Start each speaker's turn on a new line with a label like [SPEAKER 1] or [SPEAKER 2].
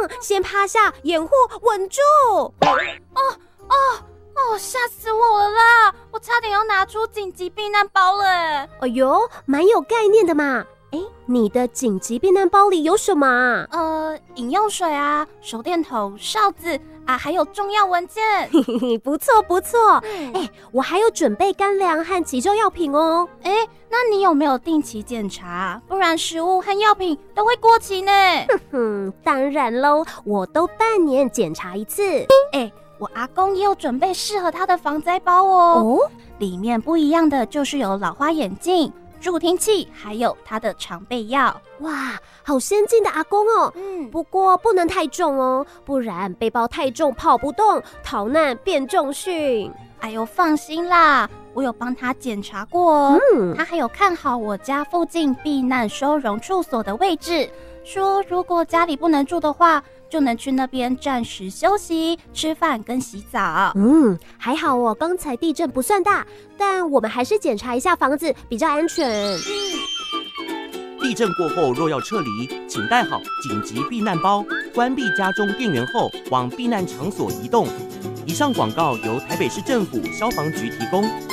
[SPEAKER 1] 先趴下，掩护，稳住！
[SPEAKER 2] 吓死我了啦！我差点要拿出紧急避难包了。
[SPEAKER 1] 哎呦，蛮有概念的嘛。你的紧急避难包里有什么啊？
[SPEAKER 2] 饮用水啊，手电筒、哨子啊，还有重要文件。
[SPEAKER 1] 不错不错。我还有准备干粮和急救药品哦。
[SPEAKER 2] 那你有没有定期检查？不然食物和药品都会过期呢。
[SPEAKER 1] 当然喽，我都半年检查一次。
[SPEAKER 2] 我阿公也有准备适合他的防灾包哦。里面不一样的就是有老花眼镜、助听器，还有他的常备药。
[SPEAKER 1] 哇，好先进的阿公哦。不过不能太重哦，不然背包太重跑不动，逃难变重训。
[SPEAKER 2] 哎呦，放心啦，我有帮他检查过哦。他还有看好我家附近避难收容处所的位置，说如果家里不能住的话，就能去那边暂时休息、吃饭跟洗澡。
[SPEAKER 1] 还好哦，刚才地震不算大，但我们还是检查一下房子比较安全。
[SPEAKER 3] 地震过后若要撤离，请带好紧急避难包，关闭家中电源后往避难场所移动。以上广告由台北市政府消防局提供。